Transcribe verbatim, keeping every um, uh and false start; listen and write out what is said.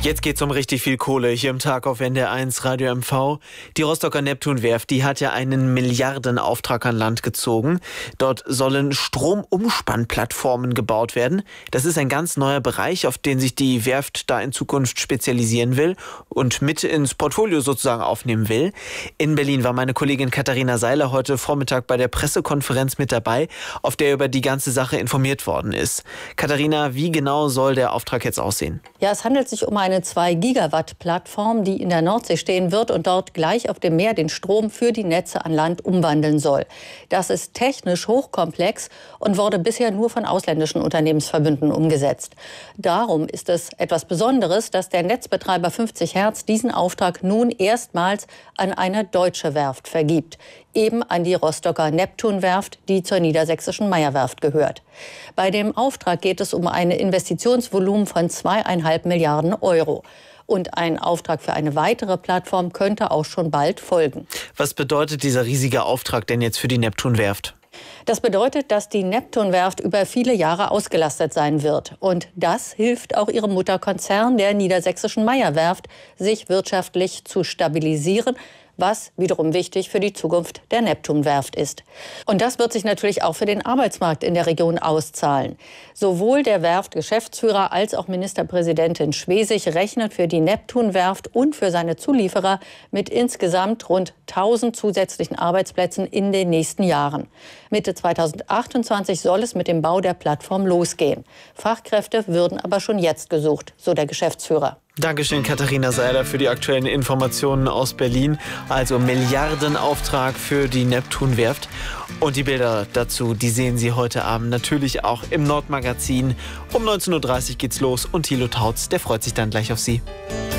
Jetzt geht's um richtig viel Kohle hier im Tag auf N D R eins Radio M V. Die Rostocker Neptunwerft, die hat ja einen Milliardenauftrag an Land gezogen. Dort sollen Stromumspannplattformen gebaut werden. Das ist ein ganz neuer Bereich, auf den sich die Werft da in Zukunft spezialisieren will und mit ins Portfolio sozusagen aufnehmen will. In Berlin war meine Kollegin Katharina Seiler heute Vormittag bei der Pressekonferenz mit dabei, auf der über die ganze Sache informiert worden ist. Katharina, wie genau soll der Auftrag jetzt aussehen? Ja, es handelt sich um eine zwei Gigawatt Plattform, die in der Nordsee stehen wird und dort gleich auf dem Meer den Strom für die Netze an Land umwandeln soll. Das ist technisch hochkomplex und wurde bisher nur von ausländischen Unternehmensverbünden umgesetzt. Darum ist es etwas Besonderes, dass der Netzbetreiber fünfzig Hertz diesen Auftrag nun erstmals an eine deutsche Werft vergibt. Eben an die Rostocker Neptunwerft, die zur niedersächsischen Meyer-Werft gehört. Bei dem Auftrag geht es um ein Investitionsvolumen von zweieinhalb Milliarden Euro. Und ein Auftrag für eine weitere Plattform könnte auch schon bald folgen. Was bedeutet dieser riesige Auftrag denn jetzt für die Neptunwerft? Das bedeutet, dass die Neptunwerft über viele Jahre ausgelastet sein wird. Und das hilft auch ihrem Mutterkonzern, der niedersächsischen Meyer-Werft, sich wirtschaftlich zu stabilisieren, was wiederum wichtig für die Zukunft der Neptunwerft ist. Und das wird sich natürlich auch für den Arbeitsmarkt in der Region auszahlen. Sowohl der Werft-Geschäftsführer als auch Ministerpräsidentin Schwesig rechnet für die Neptunwerft und für seine Zulieferer mit insgesamt rund tausend zusätzlichen Arbeitsplätzen in den nächsten Jahren. Mitte zweitausendachtundzwanzig soll es mit dem Bau der Plattform losgehen. Fachkräfte würden aber schon jetzt gesucht, so der Geschäftsführer. Dankeschön, Katharina Seiler, für die aktuellen Informationen aus Berlin. Also Milliardenauftrag für die Neptunwerft. Und die Bilder dazu, die sehen Sie heute Abend natürlich auch im Nordmagazin. Um neunzehn Uhr dreißig geht's los und Thilo Tautz, der freut sich dann gleich auf Sie.